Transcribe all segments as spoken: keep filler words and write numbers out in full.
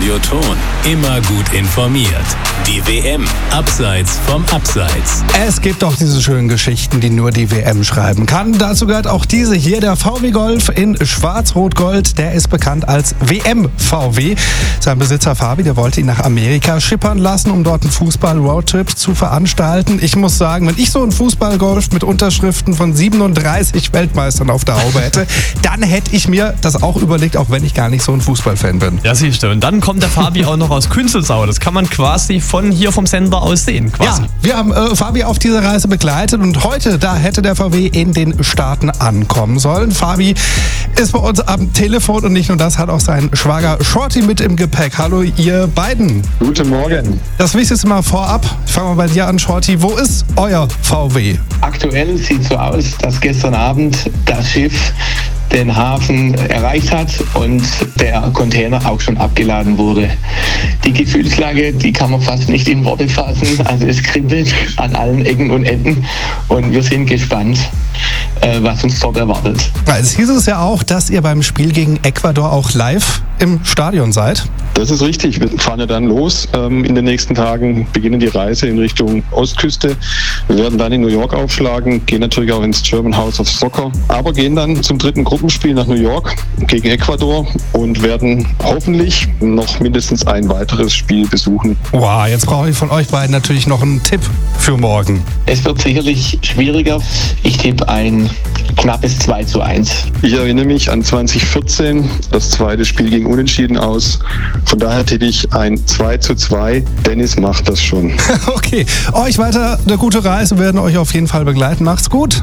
Radio Thon. Immer gut informiert. Die W M abseits vom Abseits. Es gibt auch diese schönen Geschichten, die nur die W M schreiben kann. Dazu gehört auch diese hier, der V W Golf in Schwarz-Rot-Gold. Der ist bekannt als W M-V W. Sein Besitzer Fabi, der wollte ihn nach Amerika schippern lassen, um dort einen Fußball-Roadtrip zu veranstalten. Ich muss sagen, wenn ich so einen Fußball-Golf mit Unterschriften von siebenunddreißig Weltmeistern auf der Haube hätte, dann hätte ich mir das auch überlegt, auch wenn ich gar nicht so ein Fußballfan bin. Ja, siehst du. Und dann kommt der Fabi auch noch aus Künzelsau. Das kann man quasi von hier vom Sender aus sehen. Quasi. Ja, wir haben äh, Fabi auf dieser Reise begleitet und heute, da hätte der V W in den Staaten ankommen sollen. Fabi ist bei uns am Telefon und nicht nur das, hat auch sein Schwager Shorty mit im Gepäck. Hallo ihr beiden. Guten Morgen. Das Wichtigste mal vorab, ich fange mal bei dir an, Shorty. Wo ist euer V W? Aktuell sieht es so aus, dass gestern Abend das Schiff den Hafen erreicht hat und der Container auch schon abgeladen wurde. Die Gefühlslage, die kann man fast nicht in Worte fassen. Also es kribbelt an allen Ecken und Enden und wir sind gespannt, äh, was uns dort erwartet. Es hieß es ja auch, dass ihr beim Spiel gegen Ecuador auch live im Stadion seid. Das ist richtig. Wir fahren ja dann los. Ähm, in den nächsten Tagen beginnen die Reise in Richtung Ostküste. Wir werden dann in New York aufschlagen, gehen natürlich auch ins German House of Soccer, aber gehen dann zum dritten Gruppenspiel nach New York gegen Ecuador und werden hoffentlich noch mindestens ein weiteres Spiel besuchen. Wow, jetzt brauche ich von euch beiden natürlich noch einen Tipp für morgen. Es wird sicherlich schwieriger. Ich tippe ein knappes zwei zu eins. Ich erinnere mich an zwanzig vierzehn. Das zweite Spiel ging unentschieden aus. Von daher tippe ich ein zwei zu zwei. Dennis macht das schon. Okay, euch weiter eine gute Reise. Wir werden euch auf jeden Fall begleiten. Macht's gut.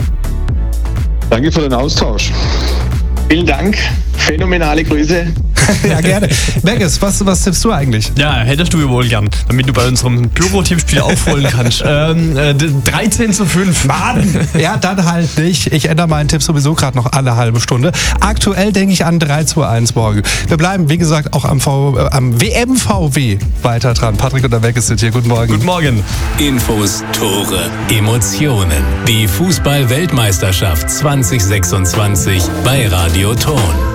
Danke für den Austausch. Vielen Dank. Phänomenale Grüße. Ja, gerne. Berges, was, was tippst du eigentlich? Ja, hättest du wohl gern, damit du bei unserem Büro-Tippspiel aufholen kannst. ähm, äh, dreizehn zu fünf. Mann! Ja, dann halt nicht. Ich ändere meinen Tipp sowieso gerade noch alle halbe Stunde. Aktuell denke ich an drei zu eins morgen. Wir bleiben, wie gesagt, auch am, v, äh, am W M-V W weiter dran. Patrick und der Berges sind hier. Guten Morgen. Guten Morgen. Infos, Tore, Emotionen. Die Fußball-Weltmeisterschaft zwanzig sechsundzwanzig bei Radio Thon.